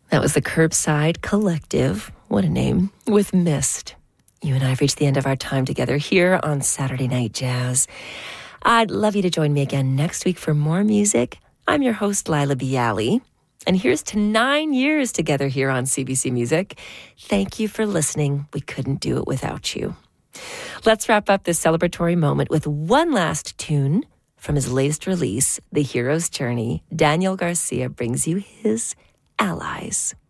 That was the Curbside Collective. What a name. With Mist. You and I have reached the end of our time together here on Saturday Night Jazz. I'd love you to join me again next week for more music. I'm your host, Lila Bialy. And here's to 9 years together here on CBC Music. Thank you for listening. We couldn't do it without you. Let's wrap up this celebratory moment with one last tune from his latest release, The Hero's Journey. Daniel Garcia brings you his Allies.